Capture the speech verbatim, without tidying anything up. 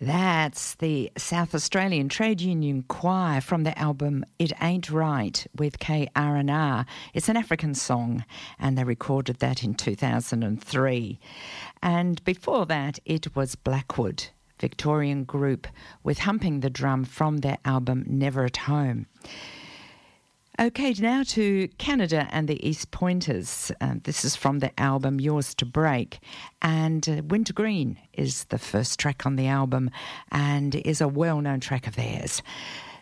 That's the South Australian Trade Union Choir from the album It Ain't Right with K R N R. It's an African song, and they recorded that in two thousand three. And before that, it was Blackwood, Victorian group, with Humping the Drum from their album Never at Home. Okay, now to Canada and the East Pointers. Uh, this is from the album Yours to Break, and uh, Wintergreen is the first track on the album and is a well-known track of theirs.